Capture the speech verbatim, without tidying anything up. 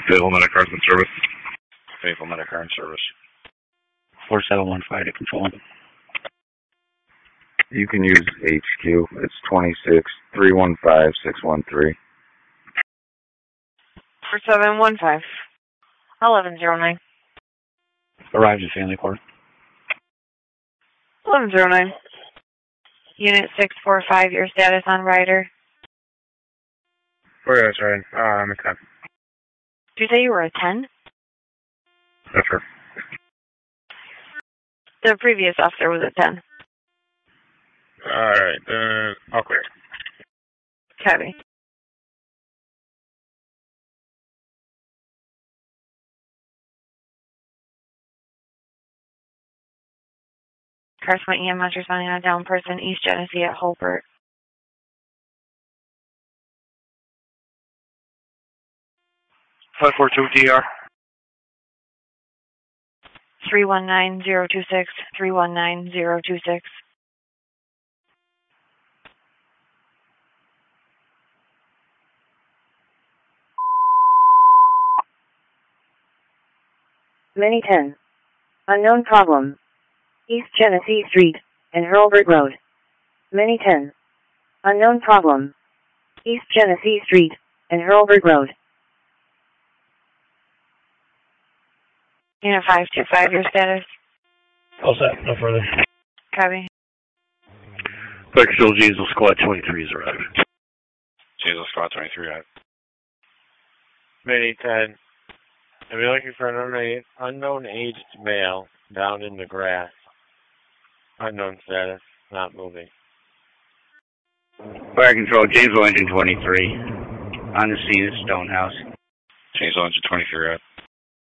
Fayetteville Medicars in service. Fayetteville Medicar in service. four seven one five to control. You can use H Q. It's twenty-six three one five six one three. four seven one five. eleven zero nine. Arrived at Family Court. eleven zero nine. Unit six four five, your status on rider. Where is right? Uh, I'm a ten. Did you say you were a ten? That's her. The previous officer was a ten. Alright, then I'll clear. Copy. Carswell E M S responding on a down person, East Genesee at Holbert. five four two D R. three one nine zero two six, three one nine zero two six. Mini ten. Unknown problem. East Genesee Street and Hurlburt Road. Mini ten. Unknown problem. East Genesee Street and Hurlburt Road. Unit five two five, your status. All set, no further. Copy. Bakersfield Janesville Squad twenty-three is arrived. Janesville Squad twenty-three arrived. Mini ten. I've been looking for an unknown, unknown aged male down in the grass. Unknown status, not moving. Fire control, Janesville Engine twenty-three. On the scene at Stonehouse. Janesville Engine twenty-three arrived.